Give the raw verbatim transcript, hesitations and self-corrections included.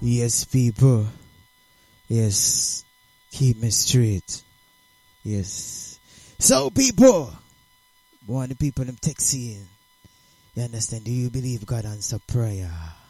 Yes, people. Yes. Keep me straight. Yes. So, people. One of the people them texting. You understand? Do you believe God answer prayer?